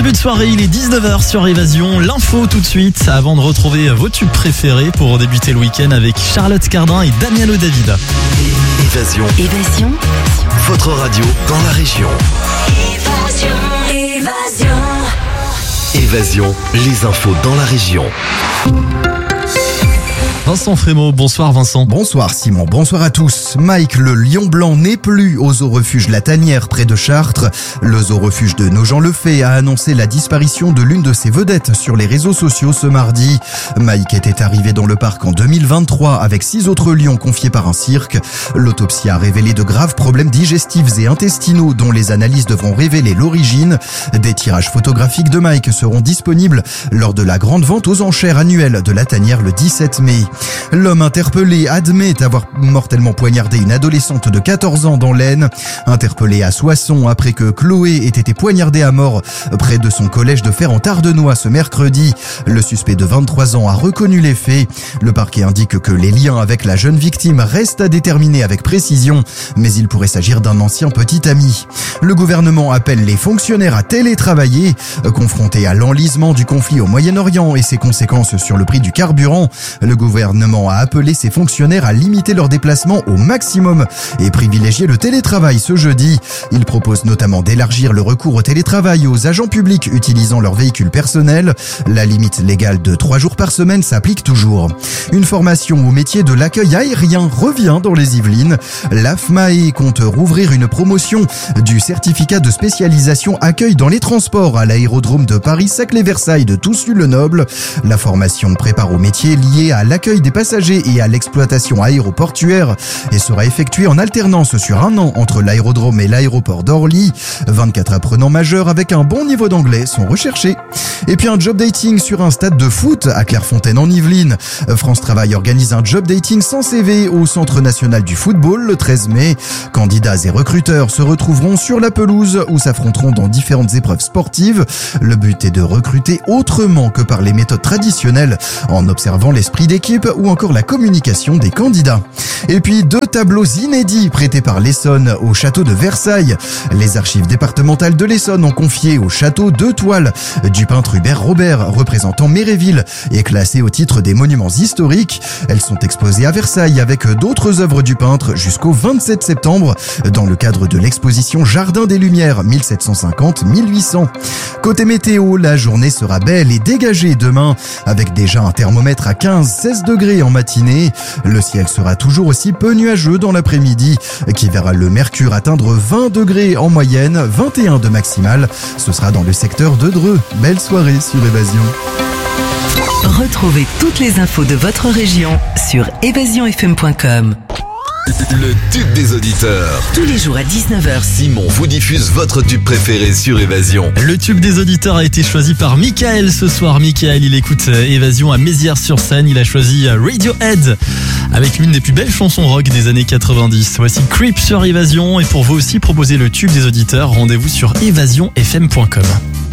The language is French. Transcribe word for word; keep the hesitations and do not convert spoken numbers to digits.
début de soirée, il est dix-neuf heures sur Évasion. L'info tout de suite, avant de retrouver vos tubes préférés pour débuter le week-end avec Charlotte Cardin et Damiano David. Évasion. Évasion. Votre radio dans la région. Évasion. Évasion. Évasion, les infos dans la région. Vincent Frémaux, bonsoir Vincent. Bonsoir Simon, bonsoir à tous. Mike, le lion blanc n'est plus au zoo-refuge La Tanière près de Chartres. Le zoo-refuge de Nogent-le-Fay a annoncé la disparition de l'une de ses vedettes sur les réseaux sociaux ce mardi. Mike était arrivé dans le parc en deux mille vingt-trois avec six autres lions confiés par un cirque. L'autopsie a révélé de graves problèmes digestifs et intestinaux dont les analyses devront révéler l'origine. Des tirages photographiques de Mike seront disponibles lors de la grande vente aux enchères annuelle de La Tanière le dix-sept mai. L'homme interpellé admet avoir mortellement poignardé une adolescente de quatorze ans dans l'Aisne. Interpellé à Soissons après que Chloé ait été poignardée à mort près de son collège de Fer-en-Tardenois ce mercredi. Le suspect de vingt-trois ans a reconnu les faits. Le parquet indique que les liens avec la jeune victime restent à déterminer avec précision, mais il pourrait s'agir d'un ancien petit ami. Le gouvernement appelle les fonctionnaires à télétravailler. Confrontés à l'enlisement du conflit au Moyen-Orient et ses conséquences sur le prix du carburant, le gouvernement Le gouvernement a appelé ses fonctionnaires à limiter leurs déplacements au maximum et privilégier le télétravail ce jeudi. Il propose notamment d'élargir le recours au télétravail aux agents publics utilisant leur véhicule personnel. La limite légale de trois jours par semaine s'applique toujours. Une formation au métier de l'accueil aérien revient dans les Yvelines. L'A F M A E compte rouvrir une promotion du certificat de spécialisation accueil dans les transports à l'aérodrome de Paris-Saclay-Versailles de Toussus-le-Noble. La formation prépare au métier lié à l'accueil des passagers et à l'exploitation aéroportuaire et sera effectuée en alternance sur un an entre l'aérodrome et l'aéroport d'Orly. vingt-quatre apprenants majeurs avec un bon niveau d'anglais sont recherchés. Et puis un job dating sur un stade de foot à Clairefontaine en Yvelines. France Travail organise un job dating sans C V au Centre National du Football le treize mai. Candidats et recruteurs se retrouveront sur la pelouse où s'affronteront dans différentes épreuves sportives. Le but est de recruter autrement que par les méthodes traditionnelles en observant l'esprit d'équipe ou encore la communication des candidats. Et puis deux tableaux inédits prêtés par l'Essonne au château de Versailles. Les archives départementales de l'Essonne ont confié au château deux toiles du peintre Hubert Robert représentant Méréville et classées au titre des monuments historiques. Elles sont exposées à Versailles avec d'autres œuvres du peintre jusqu'au vingt-sept septembre dans le cadre de l'exposition Jardin des Lumières mille sept cent cinquante à mille huit cents. Côté météo, la journée sera belle et dégagée demain avec déjà un thermomètre à quinze à seize degrés en matinée. Le ciel sera toujours aussi peu nuageux dans l'après-midi qui verra le mercure atteindre vingt degrés en moyenne, vingt et un de maximale. Ce sera dans le secteur de Dreux. Belle soirée sur Évasion. Retrouvez toutes les infos de votre région sur évasion f m point com. Le tube des auditeurs. Tous les jours à dix-neuf heures. Simon vous diffuse votre tube préféré sur Évasion. Le tube des auditeurs a été choisi par Michael ce soir. Michael, il écoute Évasion à Mézières-sur-Seine. Il a choisi Radiohead avec l'une des plus belles chansons rock des années quatre-vingt-dix. Voici Creep sur Évasion. Et pour vous aussi proposer le tube des auditeurs, rendez-vous sur évasion f m point com.